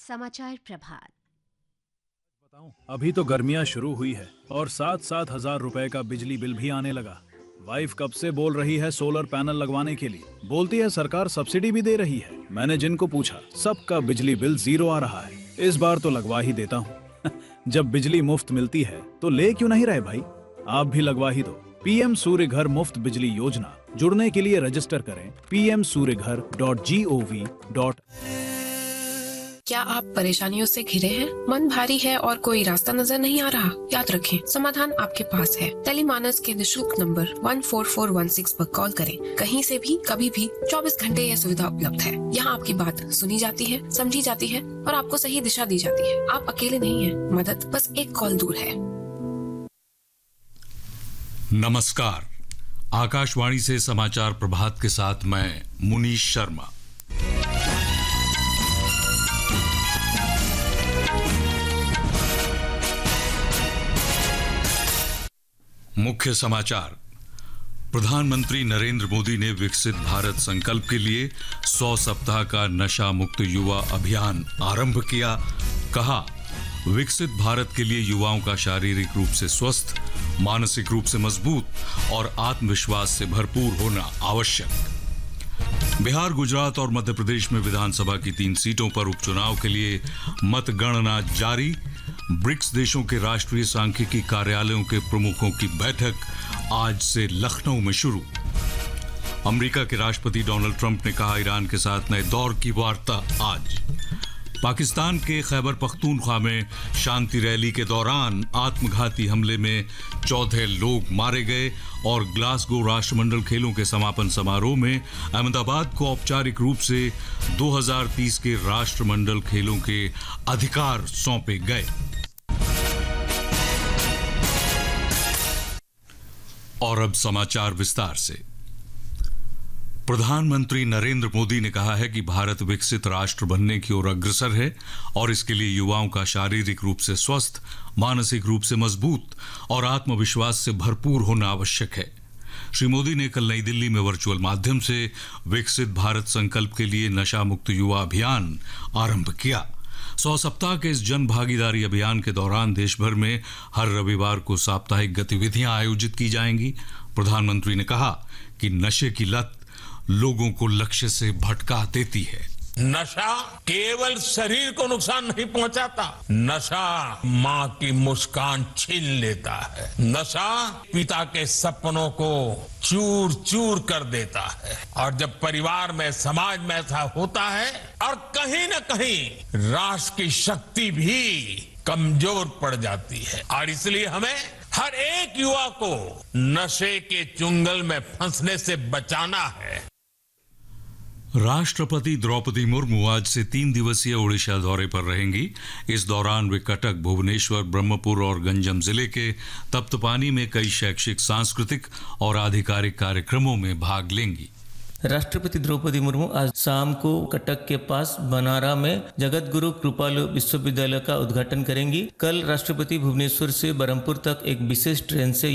समाचार प्रभात। बताऊं, अभी तो गर्मियां शुरू हुई है और 7-7 हजार रुपए का बिजली बिल भी आने लगा। वाइफ कब से बोल रही है सोलर पैनल लगवाने के लिए, बोलती है सरकार सब्सिडी भी दे रही है। मैंने जिनको पूछा सबका बिजली बिल 0 आ रहा है। इस बार तो लगवा ही देता हूँ। जब बिजली मुफ्त मिलती है तो ले क्यों नहीं रहे भाई, आप भी लगवा ही दो। पीएम सूर्य घर मुफ्त बिजली योजना, जुड़ने के लिए रजिस्टर करें pmsuryaghar.gov. क्या आप परेशानियों से घिरे हैं? मन भारी है और कोई रास्ता नजर नहीं आ रहा? याद रखें, समाधान आपके पास है। टेलीमानस के निशुल्क नंबर 14416 पर कॉल करें। कहीं से भी, कभी भी, 24 घंटे यह सुविधा उपलब्ध है। यहाँ आपकी बात सुनी जाती है, समझी जाती है और आपको सही दिशा दी जाती है। आप अकेले नहीं हैं। मदद बस एक कॉल दूर है। नमस्कार, आकाशवाणी से समाचार प्रभात के साथ मैं मुनीश शर्मा। मुख्य समाचार। प्रधानमंत्री नरेंद्र मोदी ने विकसित भारत संकल्प के लिए 100 सप्ताह का नशा मुक्त युवा अभियान आरंभ किया। कहा, विकसित भारत के लिए युवाओं का शारीरिक रूप से स्वस्थ, मानसिक रूप से मजबूत और आत्मविश्वास से भरपूर होना आवश्यक। बिहार, गुजरात और मध्य प्रदेश में विधानसभा की 3 सीटों पर उपचुनाव के लिए मतगणना जारी। ब्रिक्स देशों के राष्ट्रीय सांख्यिकी कार्यालयों के प्रमुखों की बैठक आज से लखनऊ में शुरू। अमेरिका के राष्ट्रपति डोनाल्ड ट्रंप ने कहा, ईरान के साथ नए दौर की वार्ता आज। पाकिस्तान के खैबर पख्तूनख्वा में शांति रैली के दौरान आत्मघाती हमले में 14 लोग मारे गए और ग्लासगो राष्ट्रमंडल खेलों के समापन समारोह में अहमदाबाद को औपचारिक रूप से 2030 के राष्ट्रमंडल खेलों के अधिकार सौंपे गए। और अब समाचार विस्तार से। प्रधानमंत्री नरेंद्र मोदी ने कहा है कि भारत विकसित राष्ट्र बनने की ओर अग्रसर है और इसके लिए युवाओं का शारीरिक रूप से स्वस्थ, मानसिक रूप से मजबूत और आत्मविश्वास से भरपूर होना आवश्यक है। श्री मोदी ने कल नई दिल्ली में वर्चुअल माध्यम से विकसित भारत संकल्प के लिए नशा मुक्त युवा अभियान आरंभ किया। 100 सप्ताह के इस जन भागीदारी अभियान के दौरान देश भर में हर रविवार को साप्ताहिक गतिविधियां आयोजित की जाएंगी। प्रधानमंत्री ने कहा कि नशे की लत लोगों को लक्ष्य से भटका देती है। नशा केवल शरीर को नुकसान नहीं पहुंचाता, नशा माँ की मुस्कान छीन लेता है। नशा पिता के सपनों को चूर चूर कर देता है और जब परिवार में, समाज में ऐसा होता है और कहीं न कहीं राष्ट्र की शक्ति भी कमजोर पड़ जाती है। और इसलिए हमें हर एक युवा को नशे के चुंगल में फंसने से बचाना है। राष्ट्रपति द्रौपदी मुर्मू आज से 3 दिवसीय ओडिशा दौरे पर रहेंगी। इस दौरान वे कटक, भुवनेश्वर, ब्रह्मपुर और गंजम जिले के तप्तपानी में कई शैक्षिक, सांस्कृतिक और आधिकारिक कार्यक्रमों में भाग लेंगी। राष्ट्रपति द्रौपदी मुर्मू आज शाम को कटक के पास बनारा में जगत गुरु कृपालु विश्वविद्यालय का उद्घाटन करेंगी। कल राष्ट्रपति भुवनेश्वर से बरहमपुर तक एक विशेष ट्रेन से